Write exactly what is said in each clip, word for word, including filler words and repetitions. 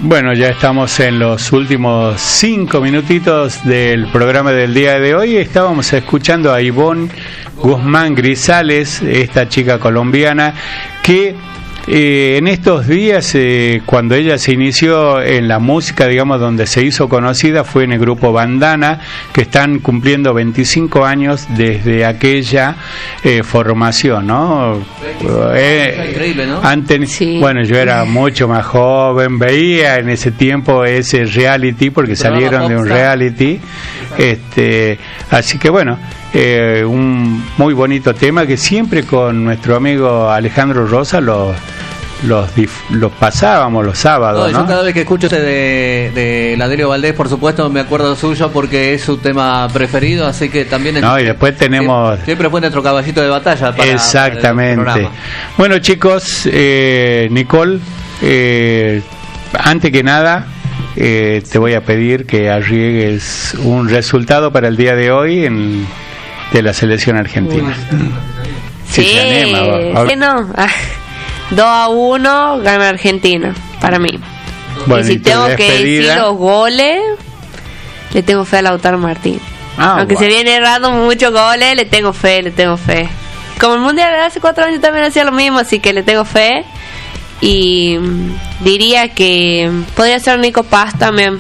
Bueno, ya estamos en los últimos cinco minutitos del programa del día de hoy. Estábamos escuchando a Ivonne Guzmán Grisales, esta chica colombiana que eh, en estos días, eh, cuando ella se inició en la música, digamos, donde se hizo conocida, fue en el grupo Bandana, que están cumpliendo veinticinco años desde aquella eh, formación, ¿no? Eh, increíble, ¿no? Antes, sí. Bueno, yo era mucho más joven, veía en ese tiempo ese reality, porque salieron de un reality, este, así que bueno, eh, un muy bonito tema que siempre con nuestro amigo Alejandro Rosa los los los pasábamos los sábados, no, ¿no? Yo cada vez que escucho este de, de Ladelio Valdés, por supuesto, me acuerdo suyo porque es su tema preferido, así que también... Es, no, y después tenemos... Siempre, siempre fue nuestro caballito de batalla para, exactamente. Para el bueno, chicos, eh, Nicole, eh, antes que nada, eh, te voy a pedir que arriesgues un resultado para el día de hoy en, de la selección argentina. Sí, sí, anima, sí no. dos a uno gana Argentina, para mí. Bueno, y si y tengo que decir los goles, le tengo fe a Lautaro Martínez. Ah, aunque bueno. Se viene errando muchos goles, le tengo fe, le tengo fe. Como el Mundial hace cuatro años también hacía lo mismo, así que le tengo fe. Y diría que podría ser Nico Paz también.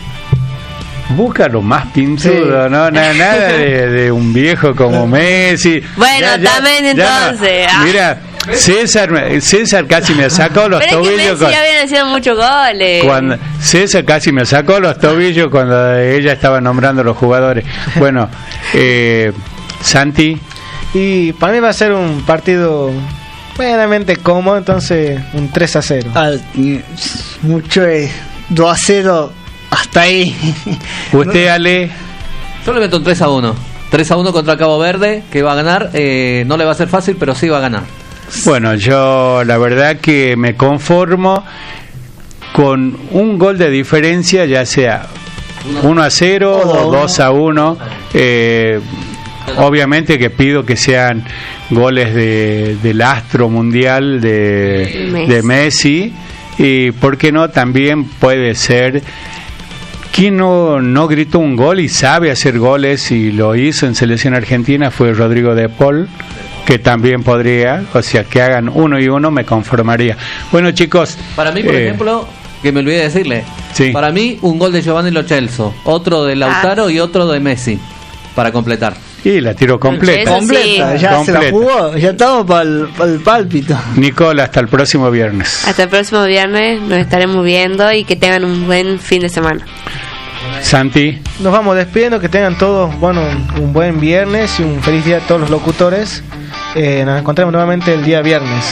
Busca lo más pintudo, sí. No nada, nada de, de un viejo como Messi. Bueno, ya, ya, también ya, entonces. Ah. Mira, César, César casi me sacó los pero tobillos. Es que Messi con, ya viene haciendo muchos goles. Cuando César casi me sacó los tobillos cuando ella estaba nombrando los jugadores. Bueno, eh, Santi. Y para mí va a ser un partido plenamente cómodo, entonces un tres a cero. Ah, mucho es dos a cero. Hasta ahí. ¿Usted, Ale? Yo le meto un tres a uno. tres a uno contra Cabo Verde, que va a ganar. Eh, no le va a ser fácil, pero sí va a ganar. Bueno, yo la verdad que me conformo con un gol de diferencia, ya sea uno a cero o dos a uno. Eh, obviamente que pido que sean goles de, del astro mundial de Messi. de Messi. Y por qué no, también puede ser... ¿Quién no, no gritó un gol y sabe hacer goles y lo hizo en selección argentina? Fue Rodrigo de Paul, que también podría, o sea, que hagan uno y uno me conformaría. Bueno, chicos... Para mí, por eh, ejemplo, que me olvidé de decirle, sí. Para mí un gol de Giovanni Lo Celso, otro de Lautaro ah. y otro de Messi, para completar. Y la tiro completa. Completa, ya completa. Se la jugó, ya estamos para el, el pálpito. Nicole, hasta el próximo viernes. Hasta el próximo viernes, nos estaremos viendo y que tengan un buen fin de semana. Santi. Nos vamos despidiendo, que tengan todos, bueno, un buen viernes y un feliz día a todos los locutores. Eh, nos encontramos nuevamente el día viernes.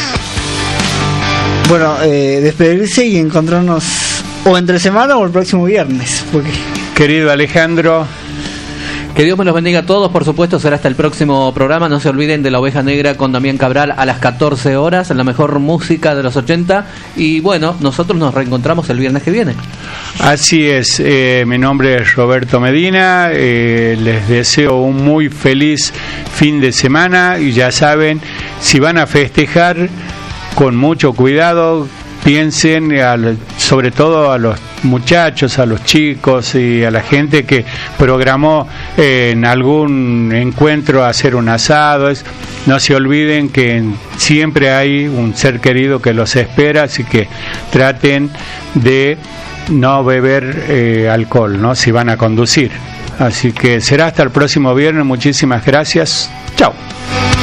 Bueno, eh, despedirse y encontrarnos o entre semana o el próximo viernes. Porque... Querido Alejandro, que Dios me los bendiga a todos, por supuesto, será hasta el próximo programa. No se olviden de La Oveja Negra con Damián Cabral a las catorce horas, la mejor música de los ochenta. Y bueno, nosotros nos reencontramos el viernes que viene. Así es, eh, mi nombre es Roberto Medina, eh, les deseo un muy feliz fin de semana y ya saben, si van a festejar, con mucho cuidado, piensen al, sobre todo a los muchachos, a los chicos y a la gente que programó eh, en algún encuentro hacer un asado. Es, no se olviden que siempre hay un ser querido que los espera, así que traten de no beber eh, alcohol, ¿no? Si van a conducir. Así que será hasta el próximo viernes. Muchísimas gracias. Chao.